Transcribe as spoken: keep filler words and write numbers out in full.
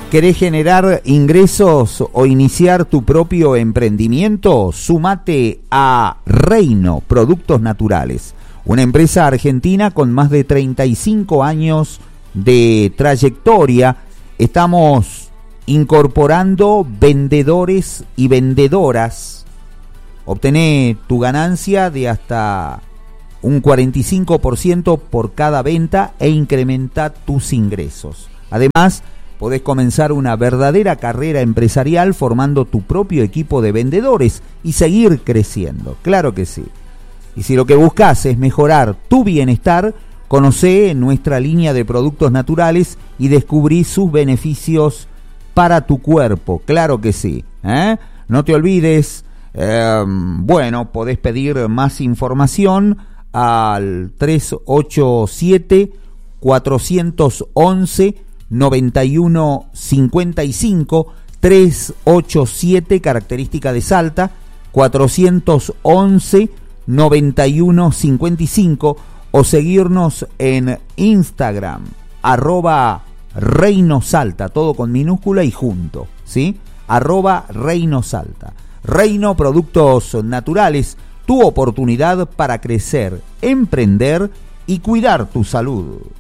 ¿Querés generar ingresos o iniciar tu propio emprendimiento? Sumate a Reino Productos Naturales, una empresa argentina con más de treinta y cinco años de trayectoria. Estamos incorporando vendedores y vendedoras. Obtené tu ganancia de hasta un cuarenta y cinco por ciento por cada venta e incrementa tus ingresos. Además, podés comenzar una verdadera carrera empresarial formando tu propio equipo de vendedores y seguir creciendo. Claro que sí. Y si lo que buscas es mejorar tu bienestar, conocé nuestra línea de productos naturales y descubrí sus beneficios para tu cuerpo. Claro que sí. ¿eh? No te olvides, eh, bueno, podés pedir más información al tres ocho siete, cuatro once, noventa y uno cincuenta y cinco, tres ocho siete, característica de Salta, cuatro once, noventa y uno cincuenta y cinco, o seguirnos en Instagram, arroba Reino Salta, todo con minúscula y junto, ¿sí? Arroba Reino Salta. Reino Productos Naturales, tu oportunidad para crecer, emprender y cuidar tu salud.